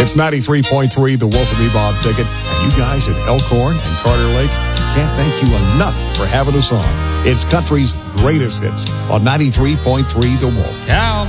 It's 93.3, The Wolf and Me, Bob Pickett. And you guys at Elkhorn and Carter Lake, can't thank you enough for having us on. It's country's greatest hits on 93.3, The Wolf. Cowboy.